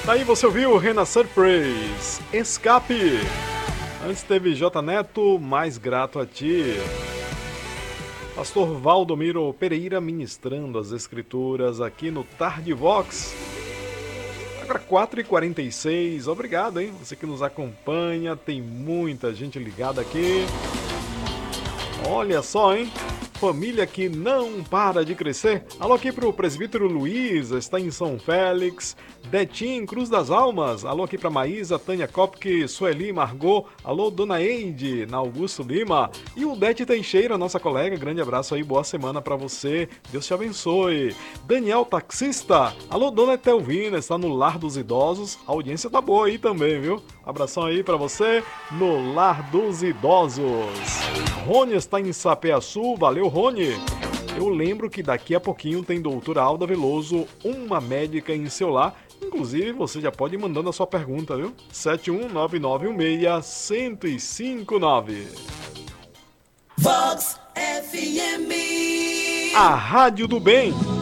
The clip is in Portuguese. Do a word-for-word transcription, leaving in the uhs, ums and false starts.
Daí você ouviu Rena Surprise, Escape. Antes teve J Neto, Mais Grato a Ti. Pastor Valdomiro Pereira ministrando as escrituras aqui no Tarde Vox. Agora quatro e quarenta e seis, obrigado, hein? Você que nos acompanha, tem muita gente ligada aqui. Olha só, hein? Família que não para de crescer. Alô aqui pro presbítero Luiz, está em São Félix. Detim, Cruz das Almas. Alô aqui pra Maísa, Tânia Kopke, Sueli, Margot. Alô, Dona Eide, na Augusto Lima. E o Dete Teixeira, nossa colega. Grande abraço aí, boa semana pra você. Deus te abençoe. Daniel Taxista. Alô, Dona Etelvina, está no Lar dos Idosos. A audiência tá boa aí também, viu? Abração aí pra você no Lar dos Idosos. Rony está em Sapeaçu. Valeu, Rony. Eu lembro que daqui a pouquinho tem doutora Alda Veloso, uma médica em seu lar. Inclusive, você já pode ir mandando a sua pergunta, viu? sete um nove nove um seis, um zero cinco nove. Vox F M. A Rádio do Bem.